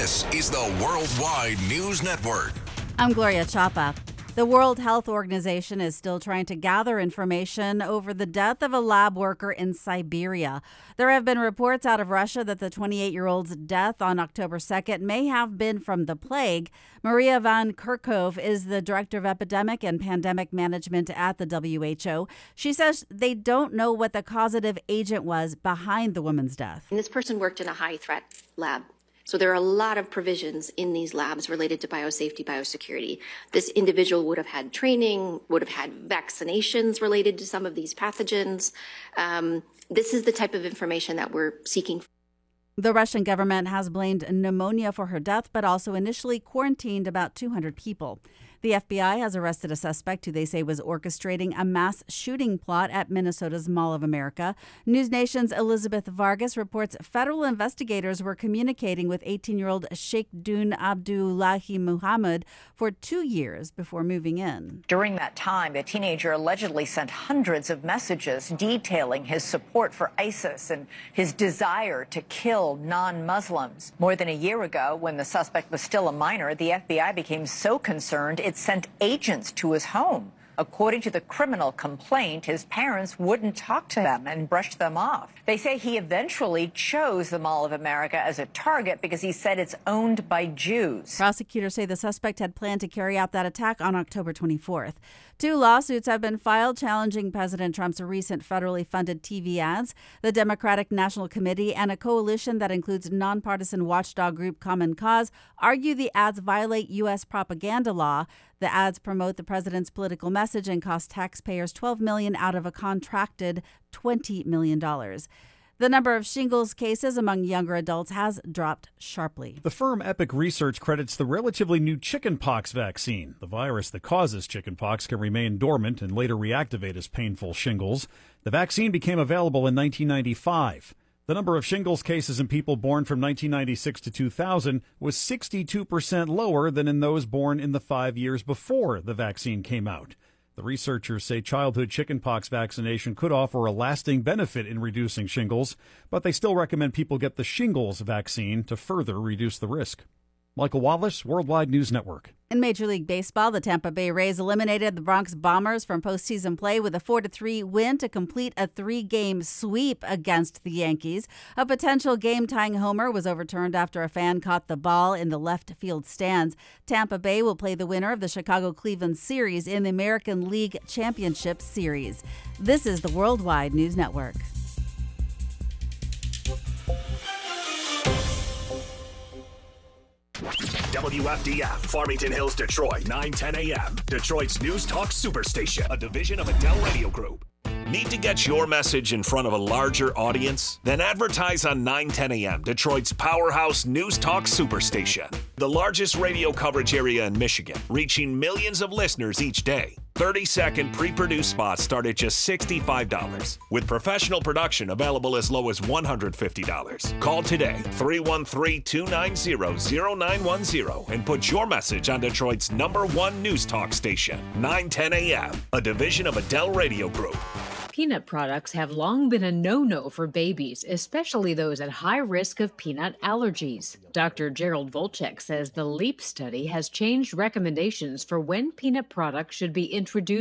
This is the Worldwide News Network. I'm Gloria Chapa. The World Health Organization is still trying to gather information over the death of a lab worker in Siberia. There have been reports out of Russia that the 28-year-old's death on October 2nd may have been from the plague. Maria Van Kerkhove is the Director of Epidemic and Pandemic Management at the WHO. She says they don't know what the causative agent was behind the woman's death. And this person worked in a high-threat lab. So there are a lot of provisions in these labs related to biosafety, biosecurity. This individual would have had training, would have had vaccinations related to some of these pathogens. This is the type of information that we're seeking. The Russian government has blamed pneumonia for her death, but also initially quarantined about 200 people. The FBI has arrested a suspect who they say was orchestrating a mass shooting plot at Minnesota's Mall of America. News Nation's Elizabeth Vargas reports federal investigators were communicating with 18-year-old Sheikh Dun Abdullahi Muhammad for 2 years before moving in. During that time, the teenager allegedly sent hundreds of messages detailing his support for ISIS and his desire to kill non-Muslims. More than a year ago, when the suspect was still a minor, the FBI became so concerned it sent agents to his home. According to the criminal complaint, his parents wouldn't talk to them and brushed them off. They say he eventually chose the Mall of America as a target because he said it's owned by Jews. Prosecutors say the suspect had planned to carry out that attack on October 24th. 2 lawsuits have been filed challenging President Trump's recent federally funded TV ads. The Democratic National Committee and a coalition that includes nonpartisan watchdog group Common Cause argue the ads violate U.S. propaganda law. The ads promote the president's political message and cost taxpayers $12 million out of a contracted $20 million. The number of shingles cases among younger adults has dropped sharply. The firm Epic Research credits the relatively new chickenpox vaccine. The virus that causes chickenpox can remain dormant and later reactivate as painful shingles. The vaccine became available in 1995. The number of shingles cases in people born from 1996 to 2000 was 62% lower than in those born in the 5 years before the vaccine came out. The researchers say childhood chickenpox vaccination could offer a lasting benefit in reducing shingles, but they still recommend people get the shingles vaccine to further reduce the risk. Michael Wallace, Worldwide News Network. In Major League Baseball, the Tampa Bay Rays eliminated the Bronx Bombers from postseason play with a 4-3 win to complete a 3-game sweep against the Yankees. A potential game-tying homer was overturned after a fan caught the ball in the left field stands. Tampa Bay will play the winner of the Chicago-Cleveland series in the American League Championship Series. This is the Worldwide News Network. WFDF, Farmington Hills, Detroit, 9:10 a.m. Detroit's News Talk Superstation, a division of Adele Radio Group. Need to get your message in front of a larger audience? Then advertise on 9:10 a.m., Detroit's powerhouse News Talk Superstation. The largest radio coverage area in Michigan, reaching millions of listeners each day. 30-second pre-produced spots start at just $65, with professional production available as low as $150. Call today, 313-290-0910, and put your message on Detroit's #1 News Talk station, 9:10 a.m., a division of Adele Radio Group. Peanut products have long been a no-no for babies, especially those at high risk of peanut allergies. Dr. Gerald Volchek says the LEAP study has changed recommendations for when peanut products should be introduced